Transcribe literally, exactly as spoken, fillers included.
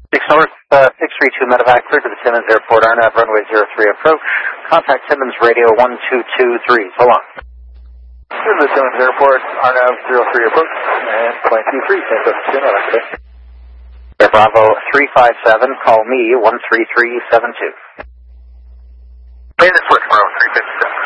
six North, uh, six three two Medevac, clear to the Simmons Airport, R N A V, runway zero three approach. Contact Simmons Radio one two two three. So long. Clear to the Simmons Airport, R N A V zero three approach, and point two three, San Francisco, okay. Air Bravo three five seven, call me one three three seven two. Hey, this is Bravo three five seven.